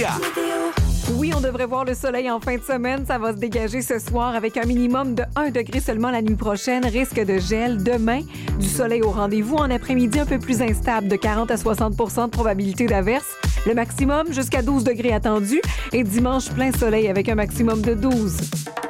Sia. Oui, on devrait voir le soleil en fin de semaine. Ça va se dégager ce soir avec un minimum de 1 degré seulement la nuit prochaine. Risque de gel demain. Du soleil au rendez-vous en après-midi un peu plus instable, de 40 à 60 % de probabilité d'averse. Le maximum jusqu'à 12 degrés attendu. Et dimanche, plein soleil avec un maximum de 12.